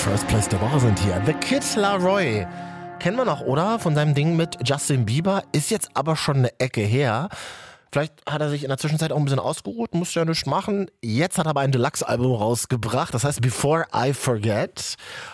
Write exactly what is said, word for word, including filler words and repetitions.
First Place der Woche sind hier. The Kid Laroi. Kennen wir noch, oder? Von seinem Ding mit Justin Bieber. Ist jetzt aber schon eine Ecke her. Vielleicht hat er sich in der Zwischenzeit auch ein bisschen ausgeruht, musste ja nichts machen. Jetzt hat er aber ein Deluxe-Album rausgebracht, das heißt Before I Forget.